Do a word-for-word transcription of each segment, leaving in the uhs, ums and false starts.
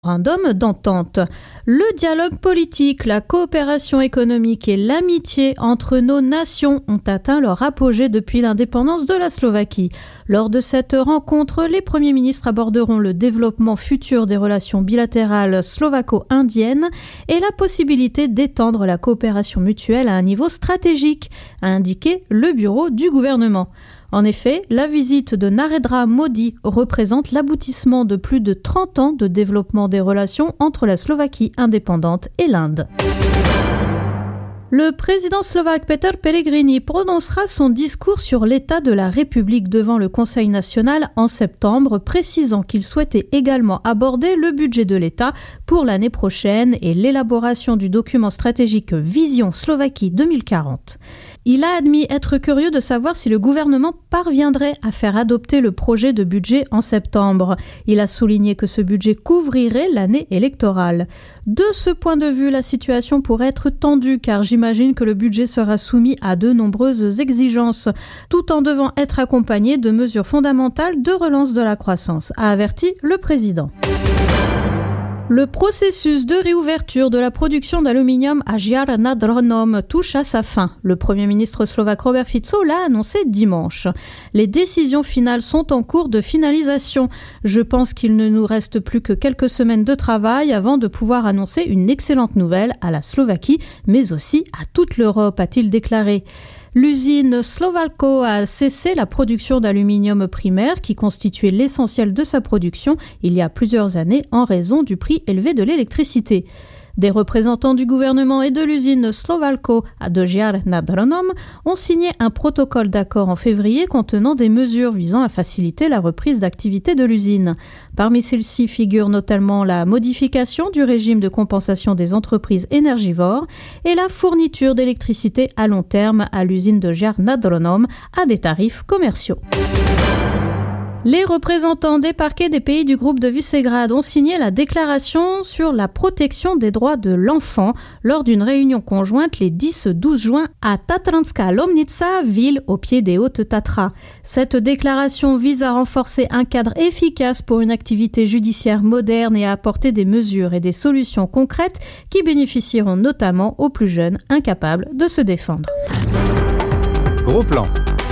Référendum d'entente. Le dialogue politique, la coopération économique et l'amitié entre nos nations ont atteint leur apogée depuis l'indépendance de la Slovaquie. Lors de cette rencontre, les premiers ministres aborderont le développement futur des relations bilatérales slovaco-indiennes et la possibilité d'étendre la coopération mutuelle à un niveau stratégique, a indiqué le bureau du gouvernement. En effet, la visite de Narendra Modi représente l'aboutissement de plus de trente ans de développement des relations entre la Slovaquie indépendante et l'Inde. Le président slovaque Peter Pellegrini prononcera son discours sur l'état de la République devant le Conseil national en septembre, précisant qu'il souhaitait également aborder le budget de l'État pour l'année prochaine et l'élaboration du document stratégique Vision Slovaquie deux mille quarante. Il a admis être curieux de savoir si le gouvernement parviendrait à faire adopter le projet de budget en septembre. Il a souligné que ce budget couvrirait l'année électorale. De ce point de vue, la situation pourrait être tendue car j'imagine que le budget sera soumis à de nombreuses exigences, tout en devant être accompagné de mesures fondamentales de relance de la croissance, a averti le président. Le processus de réouverture de la production d'aluminium à Žiar nad Hronom touche à sa fin. Le Premier ministre slovaque Robert Fico l'a annoncé dimanche. Les décisions finales sont en cours de finalisation. Je pense qu'il ne nous reste plus que quelques semaines de travail avant de pouvoir annoncer une excellente nouvelle à la Slovaquie, mais aussi à toute l'Europe, a-t-il déclaré. L'usine Slovalco a cessé la production d'aluminium primaire qui constituait l'essentiel de sa production il y a plusieurs années en raison du prix élevé de l'électricité. Des représentants du gouvernement et de l'usine Slovalco de Žiar nad Hronom ont signé un protocole d'accord en février contenant des mesures visant à faciliter la reprise d'activité de l'usine. Parmi celles-ci figurent notamment la modification du régime de compensation des entreprises énergivores et la fourniture d'électricité à long terme à l'usine de Žiar nad Hronom à des tarifs commerciaux. Les représentants des parquets des pays du groupe de Visegrad ont signé la déclaration sur la protection des droits de l'enfant lors d'une réunion conjointe les dix et douze juin à Tatranska Lomnica, ville au pied des Hautes-Tatras. Cette déclaration vise à renforcer un cadre efficace pour une activité judiciaire moderne et à apporter des mesures et des solutions concrètes qui bénéficieront notamment aux plus jeunes incapables de se défendre. Gros plan.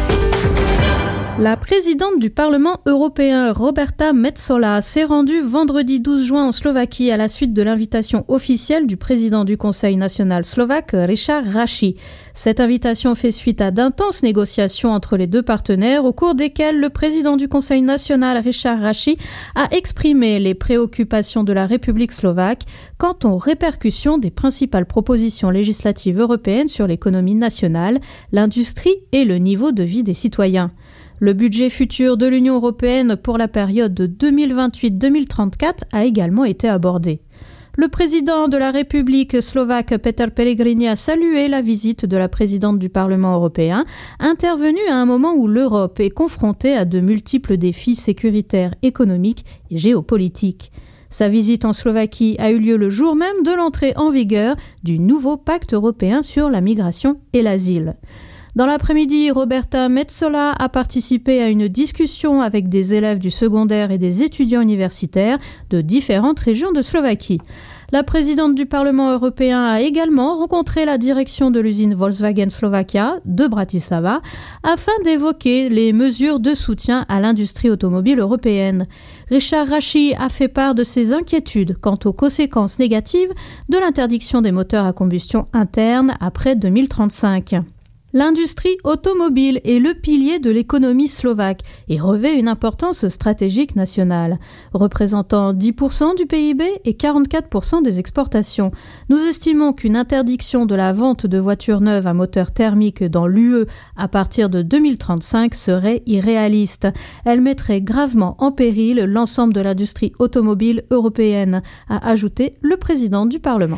La présidente du Parlement européen, Roberta Metsola, s'est rendue vendredi douze juin en Slovaquie à la suite de l'invitation officielle du président du Conseil national slovaque, Richard Raši. Cette invitation fait suite à d'intenses négociations entre les deux partenaires au cours desquelles le président du Conseil national, Richard Raši, a exprimé les préoccupations de la République slovaque quant aux répercussions des principales propositions législatives européennes sur l'économie nationale, l'industrie et le niveau de vie des citoyens. Le budget futur de l'Union européenne pour la période de deux mille vingt-huit à deux mille trente-quatre a également été abordé. Le président de la République slovaque Peter Pellegrini a salué la visite de la présidente du Parlement européen, intervenue à un moment où l'Europe est confrontée à de multiples défis sécuritaires, économiques et géopolitiques. Sa visite en Slovaquie a eu lieu le jour même de l'entrée en vigueur du nouveau pacte européen sur la migration et l'asile. Dans l'après-midi, Roberta Metsola a participé à une discussion avec des élèves du secondaire et des étudiants universitaires de différentes régions de Slovaquie. La présidente du Parlement européen a également rencontré la direction de l'usine Volkswagen Slovakia de Bratislava afin d'évoquer les mesures de soutien à l'industrie automobile européenne. Richard Raši a fait part de ses inquiétudes quant aux conséquences négatives de l'interdiction des moteurs à combustion interne après deux mille trente-cinq. L'industrie automobile est le pilier de l'économie slovaque et revêt une importance stratégique nationale, représentant dix pour cent du P I B et quarante-quatre pour cent des exportations. Nous estimons qu'une interdiction de la vente de voitures neuves à moteur thermique dans l'U E à partir de deux mille trente-cinq serait irréaliste. Elle mettrait gravement en péril l'ensemble de l'industrie automobile européenne, a ajouté le président du Parlement.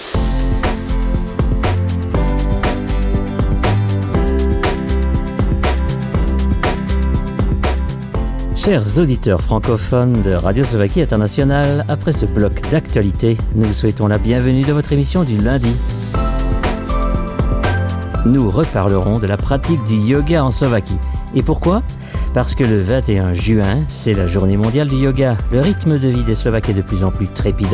Chers auditeurs francophones de Radio Slovaquie Internationale, après ce bloc d'actualité, nous vous souhaitons la bienvenue dans votre émission du lundi. Nous reparlerons de la pratique du yoga en Slovaquie. Et pourquoi ? Parce que le vingt et un juin, c'est la journée mondiale du yoga. Le rythme de vie des Slovaques est de plus en plus trépidant.